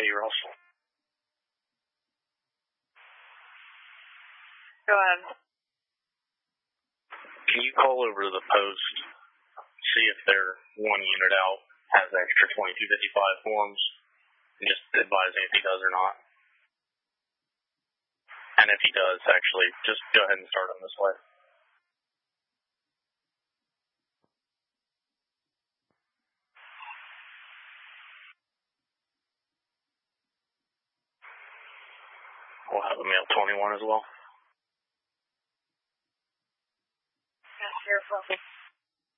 Hey, Russell. Go ahead. Can you call over to the post, see if their one unit out has extra 2255 forms, and just advise me if he does or not? And if he does, actually, just go ahead and start him this way. We'll have a male 21 as well. Yes, you're perfect.